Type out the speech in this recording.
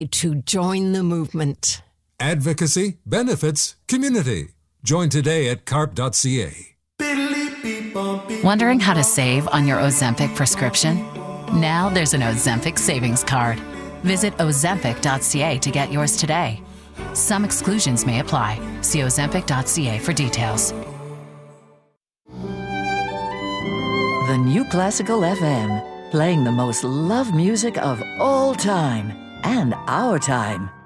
to join the movement. Advocacy, benefits, community. Join today at carp.ca. Wondering how to save on your Ozempic prescription? Now there's an Ozempic savings card. Visit Ozempic.ca to get yours today. Some exclusions may apply. See Ozempic.ca for details. The New Classical FM, playing the most loved music of all time and our time.